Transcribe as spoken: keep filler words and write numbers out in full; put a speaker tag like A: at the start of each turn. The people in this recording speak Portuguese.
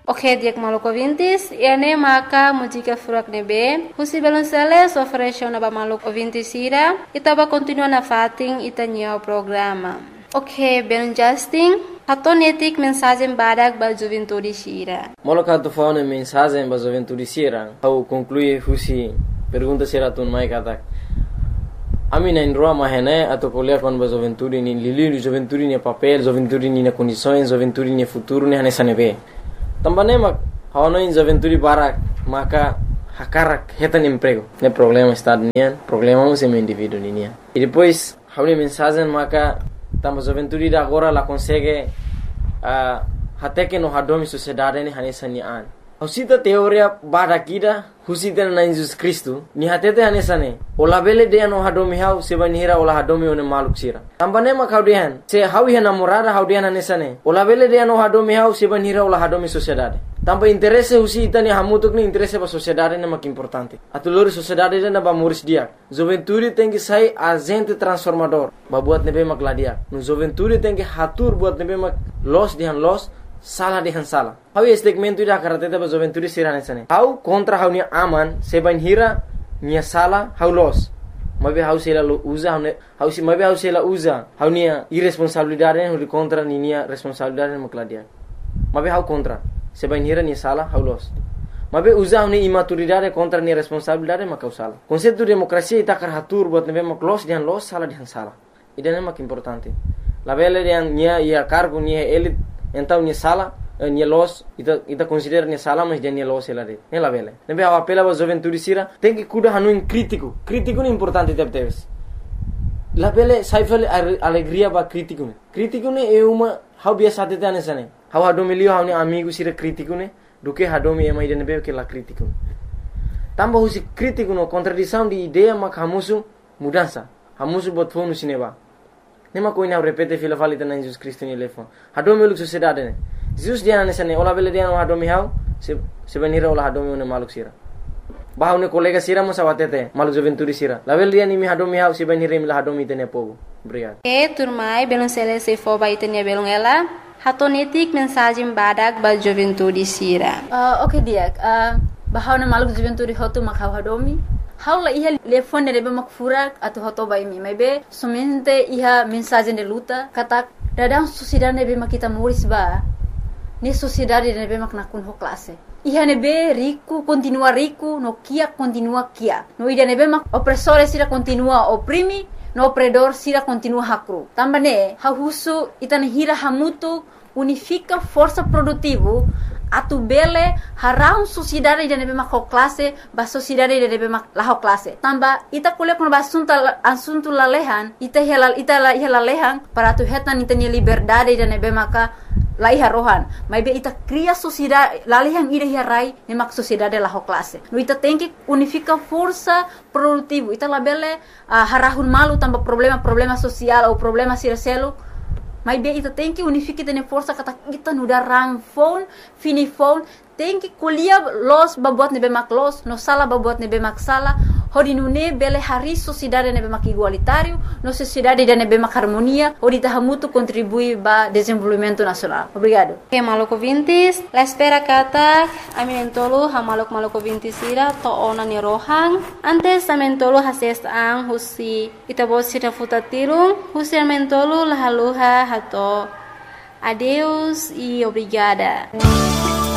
A: Ok, diak maluco vintis, ene maka mujika furak nebe, husi belum sele sofresho na ba maluco vintis ira, itaba continua na fating itanyo programa. Ok, belum Justin, hato netik mensagem badak ba juventude sira.
B: Moloka tu faune mensagem ba juventude sira, au conclui husi pergunta sira tun mai katak. Ami na indroa mahene atau kuliah kon ba juventude ni lili juventude ni papel, juventude ni na condições, juventude ni futuro ni hanesa nebe. Tambane mak hawana in juventude barak maka hakarak hetan emprego. Ne problema estado nian, problema um sem indivíduo nian. E depois hauni mensagem maka tamba juventude da agora la consegue uh, até que no hadomi sociedade ni hanesa ni an. Husita teoria bada kida husita na Jesus Cristo ni hatete hanesa ne. Ola bele de no hadomi hau seba nihira ola hadomi one maluk sira. Tambane mak haudian se hawi hana morada haudian hanesa ne. Ola bele de no hadomi hau seba nihira ola hadomi sociedade. Tamba interesse husita ni hamutuk ni interesse ba sociedade na mak importante. Atulori sociedade na ba moris dia. Juventude tem que sai agente transformador. Ba buat nebe mak ladia. No juventude tem que hatur buat nebe mak los dihan los salah dihan salah. Hau segmento ida karateta ba juventude sirane sane. Hau kontra hau ni aman seban hira nia salah hau los. Mabe hau sela lo usa hau hau si mabe hau sela usa hau nia irresponsabilidade hau kontra ni nia responsabilidade mak ladia. Mabe hau kontra seban hira nia salah hau los. Mabe usa hau ni imaturidade kontra nia responsabilidade mak hau salah. Konsepto demokrasia ita karatur buat nebe mak los dihan los salah dihan salah. Ida mak importante. La bele dihan nia ia cargo nia elit então ni sala ni los ita ita considera ni sala mas dia ni los ela de ela vele nebe a apela ba juventude sira tem que cuidar hanu in crítico crítico ni importante tep teves la vele saifel alegria ba crítico ne crítico ne é uma how biasa tete anesane how hado milio how ni amigo sira crítico ne do que hado mi ema ide nebe que la crítico tamba husi crítico no contradição de ideia mak hamusu mudança hamusu bot fonu sineba nema koina repete fila falita na Jesus Cristo ni lefon hado mi luk sociedade ne Jesus dia na sane ola bele dia no hado mi hau se se benira ola hado mi ne maluk sira bahau ne kolega sira mo sawatete maluk juventude sira la bele dia ni mi hado mi hau se benira mi la hado mi tene pogo obrigado
A: e turmai belum sele se fo ba itenia belum ela hatonetik mensagem badak ba juventude sira
C: uh, okay dia uh, bahau na maluk juventude hotu makau hadomi haula iha telefone de mak furak atau hoto bai mi maybe somente iha mensagem de luta kata dadang sociedade nebe mak kita muris ba ni sociedade nebe mak nakun ho classe iha nebe rico continua rico no kia continua kia no ida nebe mak opressore sira continua oprimi no opredor sira continua hakru tambane hahusu itane hira hamutu unifica força produtivo atu bele harau sociedade de nebe mak classe ba sociedade de nebe mak la classe tamba ita kule kun basunta asunto lalehan ita helal ita la helalehan para tu hetan ita ni liberdade de nebe maka la iha rohan mai be ita cria sociedade lalehan ida hirai ne mak sociedade la classe no ita tem que unifica força produtivo ita la bele uh, harahun malu tamba problema problema social ou problema sircelo mas bem, ita tem que unificar tene força kata kita nuda rang phone, fini phone, tem que colher los babuat nebe mak los, no sala babuat nebe mak sala, hodi nune bele hari sociedade nebe mak igualitário, no sociedade de nebe mak harmonia, hodi tahamutu contribui ba desenvolvimento nacional. Obrigado.
A: Que maluco vintis, la espera kata, aminentolo ha maluk maluco vintis ira to ona ni rohang, antes amentolo hases ang husi itabo sira futatirung, husi amentolo lahaluha hato. Adeus e obrigada.